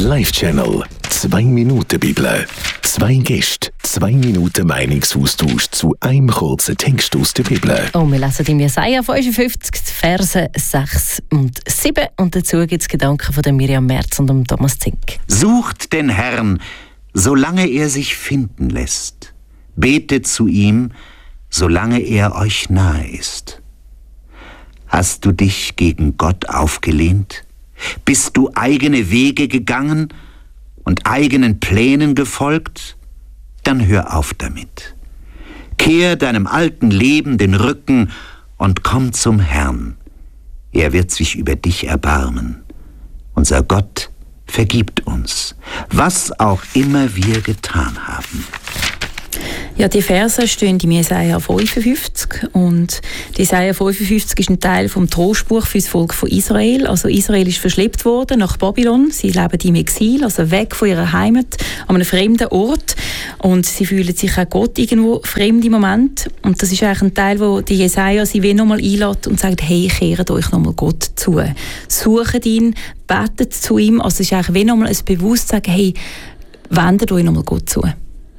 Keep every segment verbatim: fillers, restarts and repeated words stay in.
Live-Channel. Zwei Minuten Bibel. Zwei Gäste, zwei Minuten Meinungsaustausch zu einem kurzen Text aus der Bibel. Oh, wir lesen im Jesaja fünfundfünfzig, Verse sechs und sieben. Und dazu gibt es Gedanken von der Miriam Merz und dem Thomas Zink. Sucht den Herrn, solange er sich finden lässt. Betet zu ihm, solange er euch nahe ist. Hast du dich gegen Gott aufgelehnt? Bist du eigene Wege gegangen und eigenen Plänen gefolgt? Dann hör auf damit. Kehr deinem alten Leben den Rücken und komm zum Herrn. Er wird sich über dich erbarmen. Unser Gott vergibt uns, was auch immer wir getan haben. Ja, die Verse stehen im Jesaja fünfundfünfzig und die Jesaja fünfundfünfzig ist ein Teil vom Trostspruch für das Volk von Israel. Also Israel ist verschleppt worden nach Babylon. Sie leben im Exil, also weg von ihrer Heimat, an einem fremden Ort. Und sie fühlen sich auch Gott irgendwo fremd im Moment. Und das ist eigentlich ein Teil, wo die Jesaja sie wie nochmal einlädt und sagt, hey, kehrt euch nochmal Gott zu. Sucht ihn, betet zu ihm. Also es ist eigentlich wie nochmal ein Bewusstsein, hey, wendet euch nochmal Gott zu.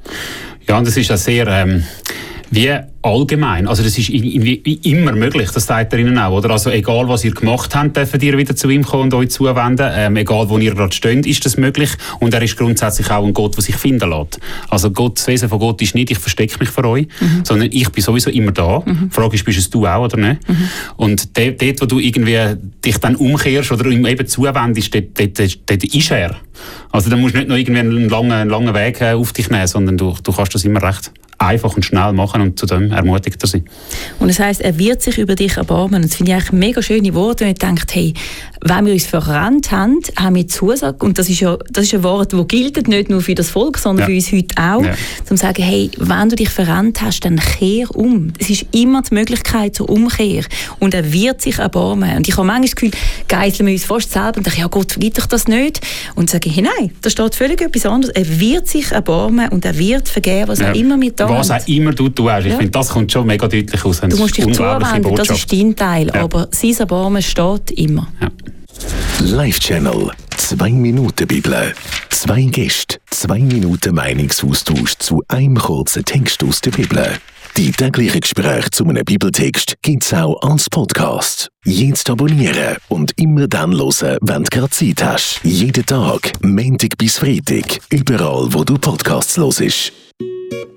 Ja, und das ist ja sehr ähm, wie allgemein. Also das ist irgendwie immer möglich, das sagt er Ihnen auch, oder? Also egal, was ihr gemacht habt, dürft ihr wieder zu ihm kommen und euch zuwenden. Ähm, egal, wo ihr gerade steht, ist das möglich. Und er ist grundsätzlich auch ein Gott, der sich finden lässt. Also Gott, das Wesen von Gott ist nicht, ich verstecke mich vor euch, mhm. sondern ich bin sowieso immer da. Mhm. Die Frage ist, bist es du auch oder nicht? Mhm. Und dort, dort, wo du irgendwie dich dann umkehrst oder ihm eben zuwendest, dort, dort, dort, dort ist er. Also da musst du nicht noch irgendwie einen langen, einen langen Weg auf dich nehmen, sondern du, du kannst das immer recht einfach und schnell machen und zu dem ermutigt er sie. Und das heisst, er wird sich über dich erbarmen. Und das finde ich eigentlich mega schöne Worte, wenn ich denke, hey, wenn wir uns verrannt haben, haben wir Zusage, und das ist ja das ist ein Wort, das gilt nicht nur für das Volk, sondern ja. für uns heute auch, ja. um zu sagen, hey, wenn du dich verrannt hast, dann kehr um. Es ist immer die Möglichkeit zur Umkehr. Und er wird sich erbarmen. Und ich habe manchmal das Gefühl, geißeln wir uns fast selber und denken, ja Gott, vergibt dich das nicht? Und sage, hey, nein, da steht völlig etwas anderes. Er wird sich erbarmen und er wird vergeben, was ja. er immer mit da Was auch immer du tust. Ich ja. finde, das kommt schon mega deutlich aus. Du musst dich zuwenden, das ist dein Teil. Ja. Aber sein Erbarmen steht immer. Ja. Live-Channel. Zwei Minuten Bibel. Zwei Gäste, zwei Minuten Meinungsaustausch zu einem kurzen Text aus der Bibel. Die täglichen Gespräche zu einem Bibeltext gibt es auch als Podcast. Jetzt abonnieren und immer dann hören, wenn du gerade Zeit hast. Jeden Tag, Montag bis Freitag, überall, wo du Podcasts hörst.